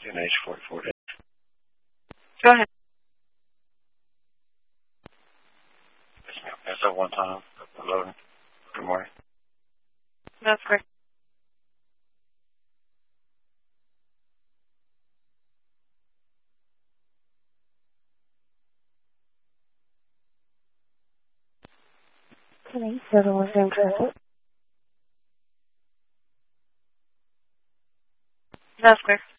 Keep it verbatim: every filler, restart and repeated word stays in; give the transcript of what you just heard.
N H forty-four days. Go ahead. Yes, ma'am. That's at one time. Loading. Good morning. That's correct. Police seven one seven traffic. That's correct.